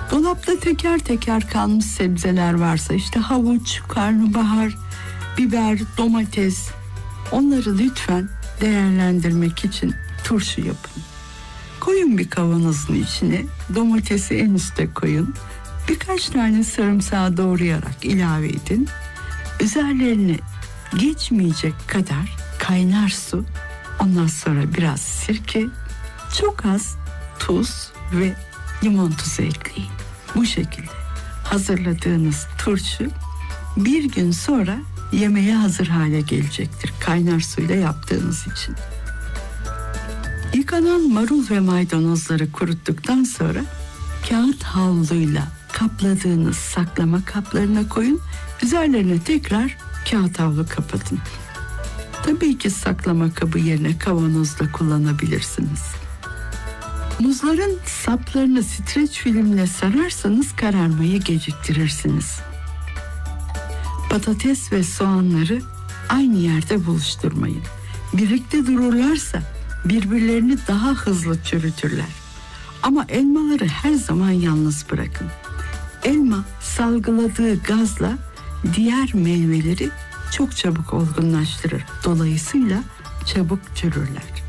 Dolapta teker teker kalmış sebzeler varsa, işte havuç, karnabahar, biber, domates, onları lütfen değerlendirmek için turşu yapın. Koyun bir kavanozun içine, domatesi en üste koyun. Birkaç tane sarımsağı doğrayarak ilave edin. Üzerlerine geçmeyecek kadar kaynar su, ondan sonra biraz sirke, çok az tuz ve limon tuzu ekleyin. Bu şekilde hazırladığınız turşu bir gün sonra yemeğe hazır hale gelecektir. Kaynar suyla yaptığınız için. Yıkanan marul ve maydanozları kuruttuktan sonra kağıt havluyla kapladığınız saklama kaplarına koyun. Üzerlerine tekrar kağıt havlu kapatın. Tabii ki saklama kabı yerine kavanoz da kullanabilirsiniz. Muzların saplarını streç filmle sararsanız kararmayı geciktirirsiniz. Patates ve soğanları aynı yerde buluşturmayın. Birlikte dururlarsa birbirlerini daha hızlı çürütürler. Ama elmaları her zaman yalnız bırakın. Elma salgıladığı gazla diğer meyveleri çok çabuk olgunlaştırır. Dolayısıyla çabuk çürürler.